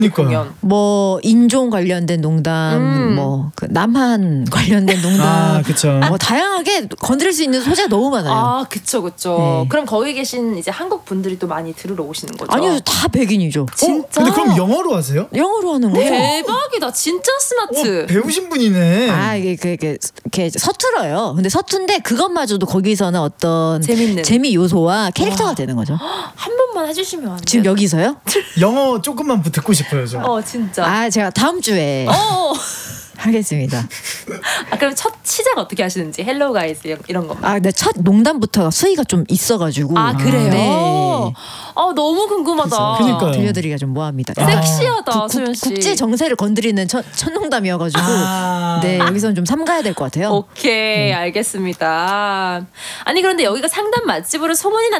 그러니까요. 공연. 뭐 인종 관련된 농담, 뭐 그 남한 관련된 농담, 아, 그쵸. 뭐 다양하게 건드릴 수 있는 소재가 너무 많아요. 아, 그쵸. 네. 그럼 거기 계신 이제 한국 분들이 또 많이 들으러 오시는 거죠? 아니요, 다 백인이죠. 진짜. 근데 그럼 영어로 하세요? 영어로 하는 거죠. 대박이다. 진짜 스마트. 배우신 분이네. 아, 이게 서툴어요. 근데 서툰데 그것마저도 거기서는 어떤 재밌는. 재미 요소와 캐릭터가 되는 거죠. 한 번만 해주시면 안 돼요? 지금 여기서요? 영어 조금만 듣고 싶어요, 저. 진짜. 아, 제가 다음 주에 하겠습니다. 아, 그럼 첫 시작 어떻게 하시는지 헬로우 가이즈 이런 거. 아, 근데 첫 농담부터 수위가 좀 있어가지고. 아, 그래요? 네. 아, 너무 궁금하다. 그러니까요. 들려드리기가 좀 뭐합니다. 섹시하다, 수연 씨. 국제 정세를 건드리는 첫 농담이어가지고 네, 여기서는 좀 삼가야 될 것 같아요. 오케이, 알겠습니다. 아니, 그런데 여기가 상담 맛집으로 소문이